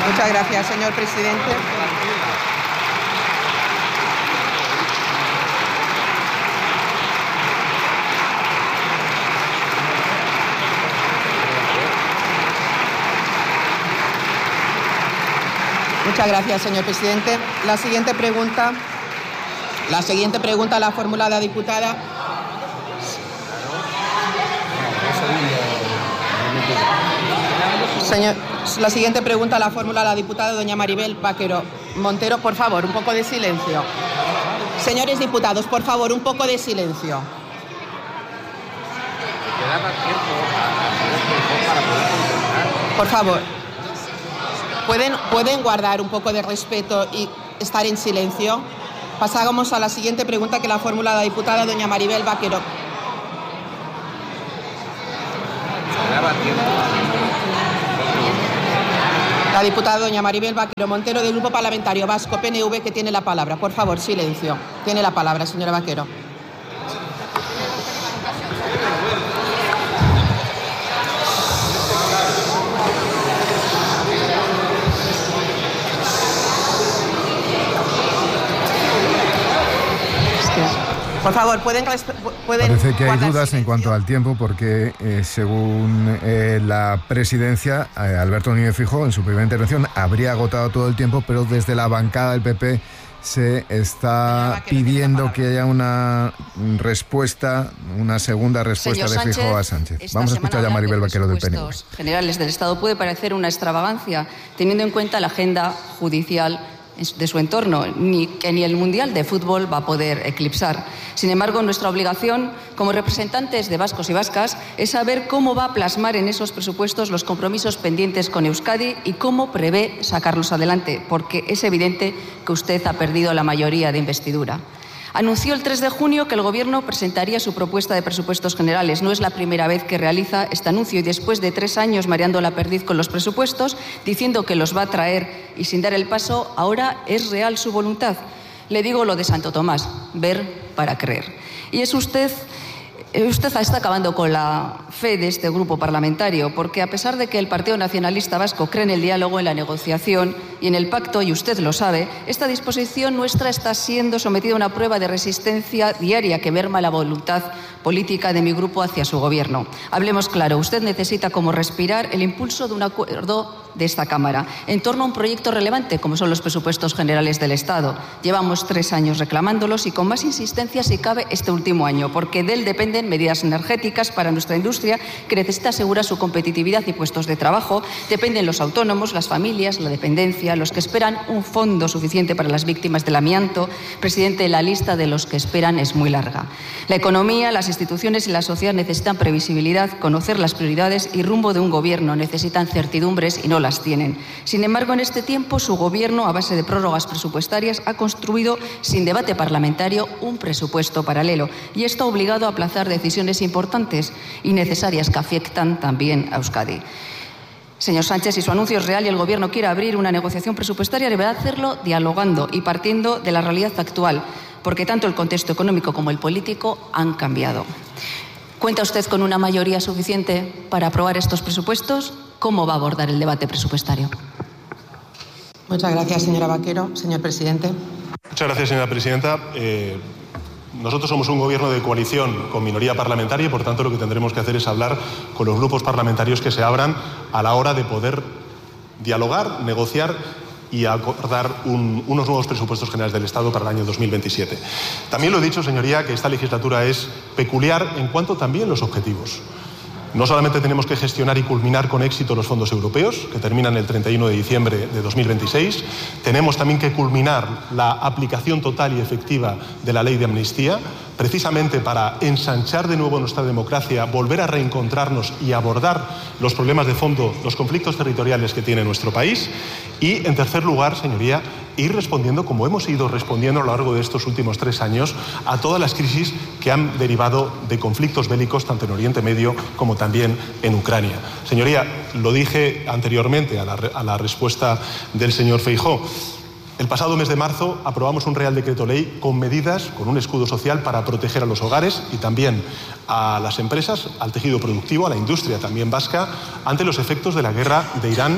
Muchas gracias, señor presidente. Muchas gracias, señor presidente. La siguiente pregunta la formula la diputada. La siguiente pregunta la formula la diputada doña Maribel Vaquero Montero. Por favor, un poco de silencio. Señores diputados, por favor, un poco de silencio. Por favor, ¿pueden guardar un poco de respeto y estar en silencio? Pasamos a la siguiente pregunta que la formula la diputada doña Maribel Vaquero. La diputada doña Maribel Vaquero Montero del Grupo Parlamentario Vasco PNV, que tiene la palabra. Por favor, silencio. Tiene la palabra, señora Vaquero. Por favor, pueden... Parece que hay dudas en cuanto al tiempo porque, según la presidencia, Alberto Núñez Feijóo, en su primera intervención, habría agotado todo el tiempo, pero desde la bancada del PP se está pidiendo que haya una respuesta, una segunda respuesta de Feijóo a Sánchez. Vamos a escuchar ya a Maribel Vaquero del PNV. Los generales del Estado puede parecer una extravagancia, teniendo en cuenta la agenda judicial de su entorno, que ni el Mundial de Fútbol va a poder eclipsar. Sin embargo, nuestra obligación como representantes de vascos y vascas es saber cómo va a plasmar en esos presupuestos los compromisos pendientes con Euskadi y cómo prevé sacarlos adelante, porque es evidente que usted ha perdido la mayoría de investidura. Anunció el 3 de junio que el Gobierno presentaría su propuesta de presupuestos generales. No es la primera vez que realiza este anuncio y después de 3 años mareando la perdiz con los presupuestos, diciendo que los va a traer y sin dar el paso, ahora es real su voluntad. Le digo lo de Santo Tomás, ver para creer. Y es usted está acabando con la fe de este grupo parlamentario, porque a pesar de que el Partido Nacionalista Vasco cree en el diálogo, en la negociación y en el pacto, y usted lo sabe, esta disposición nuestra está siendo sometida a una prueba de resistencia diaria que merma la voluntad política de mi grupo hacia su gobierno. Hablemos claro, usted necesita como respirar el impulso de un acuerdo de esta Cámara en torno a un proyecto relevante como son los presupuestos generales del Estado. Llevamos 3 años reclamándolos y con más insistencia si cabe este último año, porque de él dependen medidas energéticas para nuestra industria que necesita asegurar su competitividad y puestos de trabajo, dependen los autónomos, las familias, la dependencia, los que esperan un fondo suficiente para las víctimas del amianto. Presidente, la lista de los que esperan es muy larga. La economía, las instituciones y la sociedad necesitan previsibilidad, conocer las prioridades y rumbo de un gobierno, necesitan certidumbres y no las tienen. Sin embargo, en este tiempo, su gobierno, a base de prórrogas presupuestarias, ha construido, sin debate parlamentario, un presupuesto paralelo. Y esto ha obligado a aplazar decisiones importantes y necesarias que afectan también a Euskadi. Señor Sánchez, si su anuncio es real y el Gobierno quiere abrir una negociación presupuestaria, deberá hacerlo dialogando y partiendo de la realidad actual, porque tanto el contexto económico como el político han cambiado. ¿Cuenta usted con una mayoría suficiente para aprobar estos presupuestos? ¿Cómo va a abordar el debate presupuestario? Muchas gracias, señora Vaquero. Señor presidente. Muchas gracias, señora presidenta. Nosotros somos un gobierno de coalición con minoría parlamentaria y, por tanto, lo que tendremos que hacer es hablar con los grupos parlamentarios que se abran a la hora de poder dialogar, negociar y acordar unos nuevos presupuestos generales del Estado para el año 2027. También lo he dicho, señoría, que esta legislatura es peculiar en cuanto también los objetivos. No solamente tenemos que gestionar y culminar con éxito los fondos europeos, que terminan el 31 de diciembre de 2026, tenemos también que culminar la aplicación total y efectiva de la ley de amnistía, precisamente para ensanchar de nuevo nuestra democracia, volver a reencontrarnos y abordar los problemas de fondo, los conflictos territoriales que tiene nuestro país. Y, en tercer lugar, señoría, ir respondiendo, como hemos ido respondiendo a lo largo de estos últimos 3 años, a todas las crisis que han derivado de conflictos bélicos, tanto en Oriente Medio como también en Ucrania. Señoría, lo dije anteriormente a la respuesta del señor Feijóo. El pasado mes de marzo aprobamos un Real Decreto Ley con medidas, con un escudo social para proteger a los hogares y también a las empresas, al tejido productivo, a la industria también vasca, ante los efectos de la guerra de Irán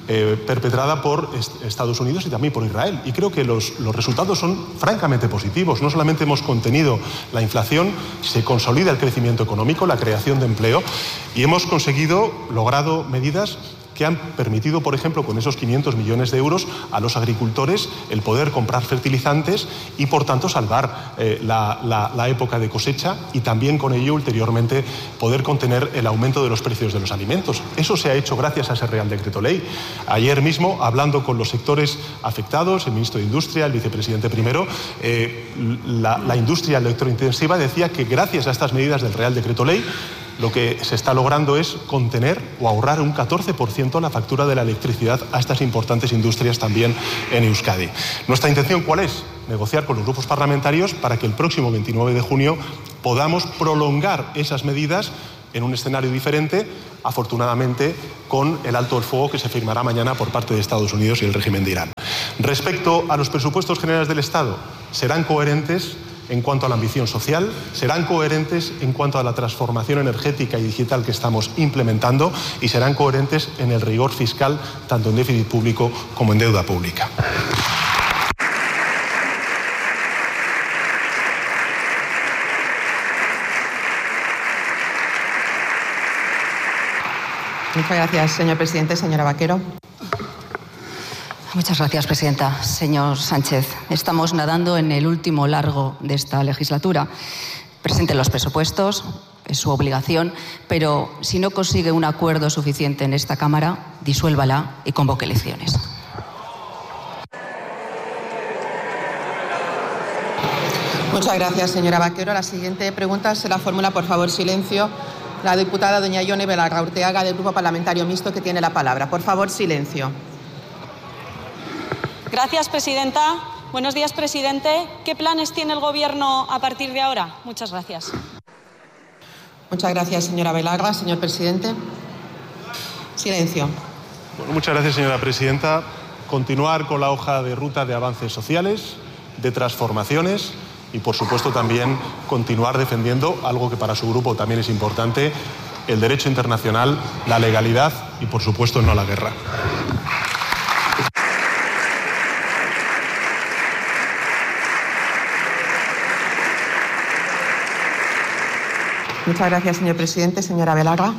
perpetrada por Estados Unidos y también por Israel. Y creo que los resultados son francamente positivos. No solamente hemos contenido la inflación, se consolida el crecimiento económico, la creación de empleo, y hemos logrado medidas que han permitido, por ejemplo, con esos 500 millones de euros a los agricultores el poder comprar fertilizantes y, por tanto, salvar la época de cosecha y también con ello, ulteriormente, poder contener el aumento de los precios de los alimentos. Eso se ha hecho gracias a ese Real Decreto Ley. Ayer mismo, hablando con los sectores afectados, el ministro de Industria, el vicepresidente primero, la industria electrointensiva decía que gracias a estas medidas del Real Decreto Ley, lo que se está logrando es contener o ahorrar un 14% la factura de la electricidad a estas importantes industrias también en Euskadi. ¿Nuestra intención cuál es? Negociar con los grupos parlamentarios para que el próximo 29 de junio podamos prolongar esas medidas en un escenario diferente, afortunadamente con el alto el fuego que se firmará mañana por parte de Estados Unidos y el régimen de Irán. Respecto a los presupuestos generales del Estado, serán coherentes en cuanto a la ambición social, serán coherentes en cuanto a la transformación energética y digital que estamos implementando y serán coherentes en el rigor fiscal, tanto en déficit público como en deuda pública. Muchas gracias, señor presidente. Señora Vaquero. Muchas gracias, presidenta. Señor Sánchez, estamos nadando en el último largo de esta legislatura. Presente los presupuestos, es su obligación, pero si no consigue un acuerdo suficiente en esta Cámara, disuélvala y convoque elecciones. Muchas gracias, señora Vaquero. La siguiente pregunta se la formula, por favor, silencio, la diputada doña Ione Belarra Urteaga, del Grupo Parlamentario Mixto, que tiene la palabra. Por favor, silencio. Gracias, presidenta. Buenos días, presidente. ¿Qué planes tiene el Gobierno a partir de ahora? Muchas gracias. Muchas gracias, señora Belarra. Señor presidente. Silencio. Bueno, muchas gracias, señora presidenta. Continuar con la hoja de ruta de avances sociales, de transformaciones y, por supuesto, también continuar defendiendo algo que para su grupo también es importante, el derecho internacional, la legalidad y, por supuesto, no la guerra. Muchas gracias, señor presidente. Señora Belarra.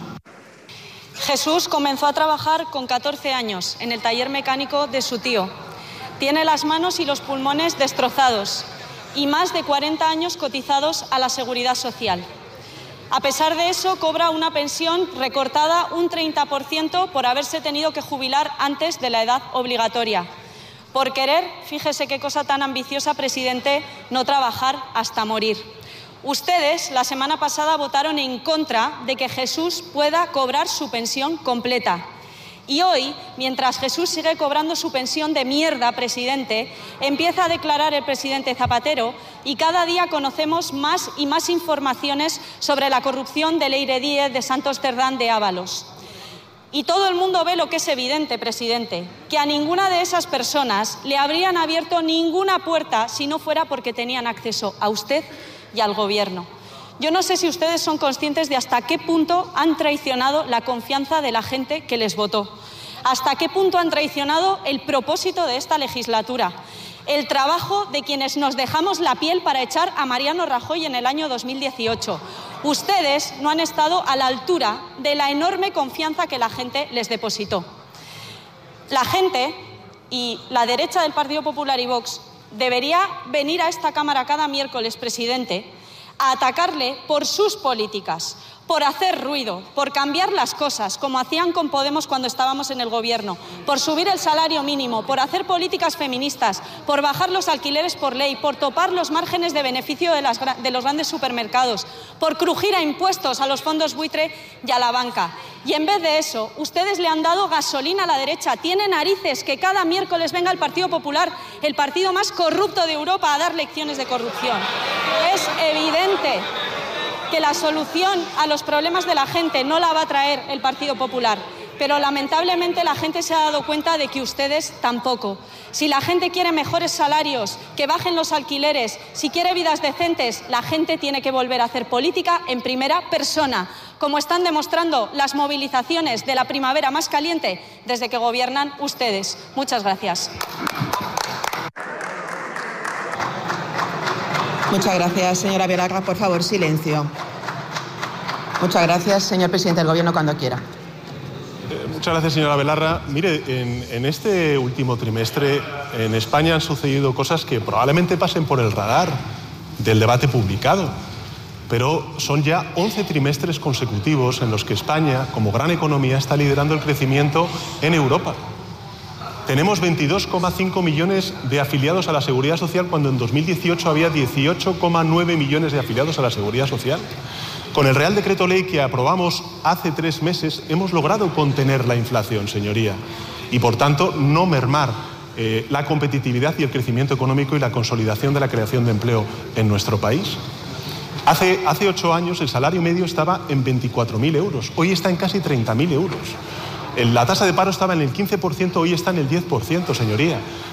Jesús comenzó a trabajar con 14 años en el taller mecánico de su tío. Tiene las manos y los pulmones destrozados y más de 40 años cotizados a la Seguridad Social. A pesar de eso, cobra una pensión recortada un 30% por haberse tenido que jubilar antes de la edad obligatoria. Por querer, fíjese qué cosa tan ambiciosa, presidente, no trabajar hasta morir. Ustedes, la semana pasada, votaron en contra de que Jesús pueda cobrar su pensión completa. Y hoy, mientras Jesús sigue cobrando su pensión de mierda, presidente, empieza a declarar el presidente Zapatero y cada día conocemos más y más informaciones sobre la corrupción de Leire Díez, de Santos Cerdán, de Ábalos. Y todo el mundo ve lo que es evidente, presidente, que a ninguna de esas personas le habrían abierto ninguna puerta si no fuera porque tenían acceso a usted y al Gobierno. Yo no sé si ustedes son conscientes de hasta qué punto han traicionado la confianza de la gente que les votó, hasta qué punto han traicionado el propósito de esta legislatura, el trabajo de quienes nos dejamos la piel para echar a Mariano Rajoy en el año 2018. Ustedes no han estado a la altura de la enorme confianza que la gente les depositó. La gente y la derecha del Partido Popular y Vox debería venir a esta Cámara cada miércoles, presidente, a atacarle por sus políticas, por hacer ruido, por cambiar las cosas, como hacían con Podemos cuando estábamos en el Gobierno, por subir el salario mínimo, por hacer políticas feministas, por bajar los alquileres por ley, por topar los márgenes de beneficio de los grandes supermercados, por crujir a impuestos a los fondos buitre y a la banca. Y en vez de eso, ustedes le han dado gasolina a la derecha. Tiene narices que cada miércoles venga el Partido Popular, el partido más corrupto de Europa, a dar lecciones de corrupción. Es evidente que la solución a los problemas de la gente no la va a traer el Partido Popular. pero lamentablemente la gente se ha dado cuenta de que ustedes tampoco. Si la gente quiere mejores salarios, que bajen los alquileres, si quiere vidas decentes, la gente tiene que volver a hacer política en primera persona, como están demostrando las movilizaciones de la primavera más caliente desde que gobiernan ustedes. Muchas gracias. Muchas gracias, señora Villagra. Por favor, silencio. Muchas gracias, señor presidente del Gobierno, cuando quiera. Muchas gracias, señora Belarra. Mire, en este último trimestre en España han sucedido cosas que probablemente pasen por el radar del debate publicado, pero son ya 11 trimestres consecutivos en los que España, como gran economía, está liderando el crecimiento en Europa. Tenemos 22,5 millones de afiliados a la Seguridad Social cuando en 2018 había 18,9 millones de afiliados a la Seguridad Social. Con el Real Decreto Ley que aprobamos hace 3 meses hemos logrado contener la inflación, señoría, y por tanto no mermar la competitividad y el crecimiento económico y la consolidación de la creación de empleo en nuestro país. Hace 8 años el salario medio estaba en 24.000 euros, hoy está en casi 30.000 euros. La tasa de paro estaba en el 15%, hoy está en el 10%, señoría.